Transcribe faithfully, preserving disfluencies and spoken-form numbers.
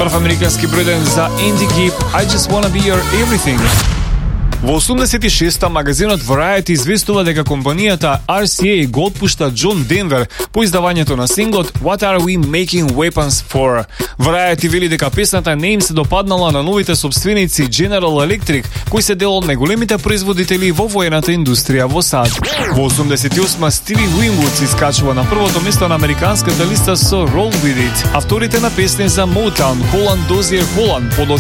Прв американски број еден за Andy Gibb, I Just Wanna Be Your Everything. Во осумдесет и шеста магазинот Variety известува дека компанијата Ар Си Ей го отпушта Џон Денвер по издавањето на синглот What Are We Making Weapons For. Variety вели дека песната не им се допаднала на новите собственици General Electric, кои се дел од најголемите производители во воената индустрија во САД. Во осумдесет и осма Стиви Уинвуд се искачува на првото место на американската листа со Roll With It. Авторите на песни за Motown, Холанд Дозиер Холанд,